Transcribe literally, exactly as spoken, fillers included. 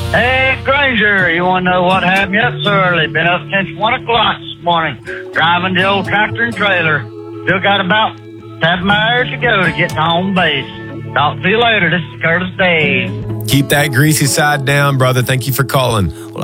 Hey, Granger, you want to know what happened yet so early? Been up since one o'clock this morning, driving the old tractor and trailer. Still got about seven hours to go to get to home base. Talk to you later. This is Curtis Dave. Keep that greasy side down, brother. Thank you for calling.